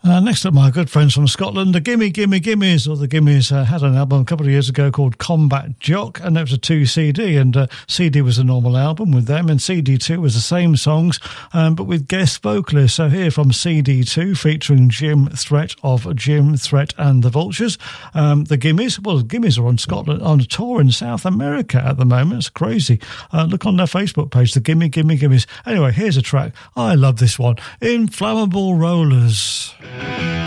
Next up, my good friends from Scotland, the Gimme Gimme Gimmes, or the Gimmes, had an album a couple of years ago called Combat Jock, and that was a 2 CD, and CD was a normal album with them, and CD2 was the same songs, but with guest vocalists. So here from CD2, featuring Jim Threat of Jim Threat and the Vultures, the Gimmes. Well, the Gimmes are on a tour in South America at the moment. It's crazy. Look on their Facebook page, the Gimme Gimme Gimmes. Anyway, here's a track. I love this one. Inflammable Rollers.